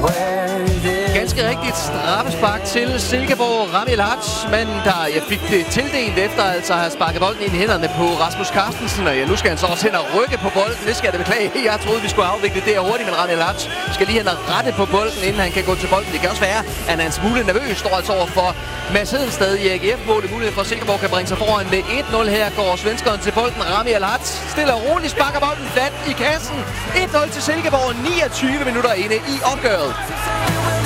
Ganske rigtigt straffespark til Silkeborg. Rami El-Hadj, manden der fik det tildelt efter altså at have sparket bolden ind i hænderne på Rasmus Carstensen. Og nu skal han så også hen og rykke på bolden. Det skal jeg da beklage. Jeg troede, vi skulle afvikle det her hurtigt, men Rami El-Hadj skal lige hen og rette på bolden, inden han kan gå til bolden. Det kan også være, at han er en smule nervøs. Står altså over for Mads Hedensted i AGF-målet. Mulighed for, at Silkeborg kan bringe sig foran med 1-0. Her går svenskeren til bolden. Rami El-Hadj stille og roligt sparker bolden flat i kassen. 1-0 til Silkeborg. 29 minutter inde i opgøret.